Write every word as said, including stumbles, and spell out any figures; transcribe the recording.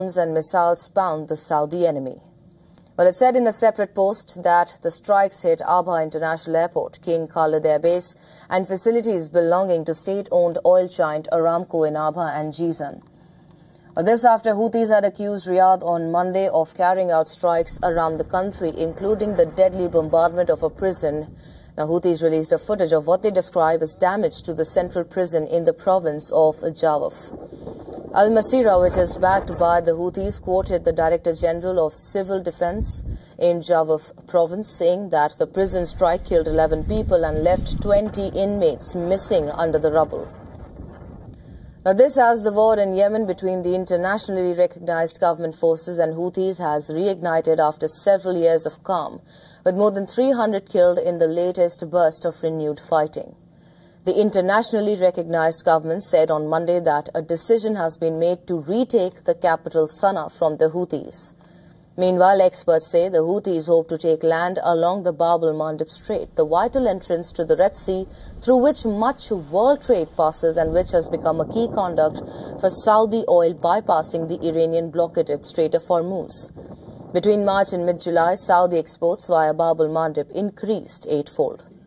and missiles pound the Saudi enemy. Well, it said in a separate post that the strikes hit Aba International Airport, King Khalid Air Base, and facilities belonging to state-owned oil giant Aramco in Aba and Jizan. Well, this after Houthis had accused Riyadh on Monday of carrying out strikes around the country, including the deadly bombardment of a prison. Now, Houthis released a footage of what they describe as damage to the central prison in the province of Jawf. Al Masirah, which is backed by the Houthis, quoted the Director General of Civil Defense in Jawf province, saying that the prison strike killed eleven people and left twenty inmates missing under the rubble. Now, this as the war in Yemen between the internationally recognized government forces and Houthis has reignited after several years of calm, with more than three hundred killed in the latest burst of renewed fighting. The internationally recognized government said on Monday that a decision has been made to retake the capital Sana'a from the Houthis. Meanwhile, experts say the Houthis hope to take land along the Bab el-Mandeb Strait, the vital entrance to the Red Sea through which much world trade passes and which has become a key conduct for Saudi oil bypassing the Iranian blockaded Strait of Hormuz. Between March and mid-July, Saudi exports via Bab el-Mandeb increased eightfold.